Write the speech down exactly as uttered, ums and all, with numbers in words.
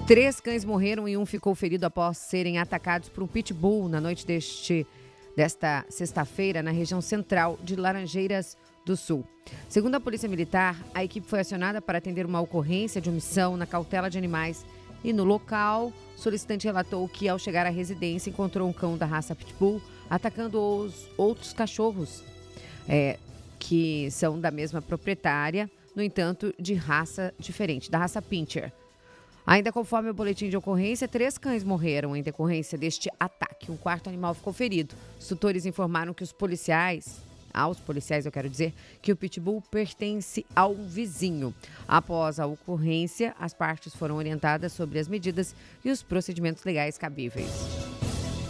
Três cães morreram e um ficou ferido após serem atacados por um pitbull na noite deste, desta sexta-feira na região central de Laranjeiras do Sul. Segundo a Polícia Militar, a equipe foi acionada para atender uma ocorrência de omissão na cautela de animais e no local, o solicitante relatou que ao chegar à residência encontrou um cão da raça pitbull atacando os outros cachorros é, que são da mesma proprietária, no entanto, de raça diferente, da raça Pinscher. Ainda conforme o boletim de ocorrência, três cães morreram em decorrência deste ataque. Um quarto animal ficou ferido. Os tutores informaram que os policiais, aos policiais eu quero dizer, que o pitbull pertence ao vizinho. Após a ocorrência, as partes foram orientadas sobre as medidas e os procedimentos legais cabíveis.